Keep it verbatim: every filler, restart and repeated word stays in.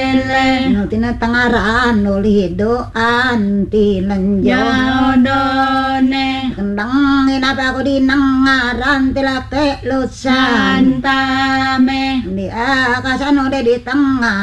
ele no tinatangaraan uli doan tinanjo Yodone kendang inapa ko di nangaran tilake lusan Santame di akasano de di tengah